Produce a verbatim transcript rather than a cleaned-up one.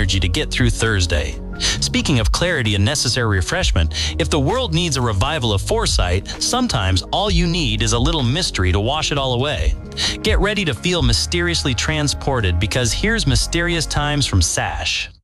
energy to get through Thursday. Speaking of clarity and necessary refreshment, if the world needs a revival of foresight, sometimes all you need is a little mystery to wash it all away. Get ready to feel mysteriously transported, because here's Mysterious Times from Sash.